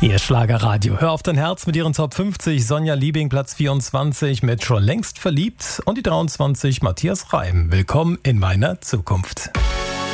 Ihr Schlagerradio. Hör auf dein Herz mit ihren Top 50. Sonja Liebing, Platz 24 mit Schon längst verliebt. Und die 23 Matthias Reim. Willkommen in meiner Zukunft.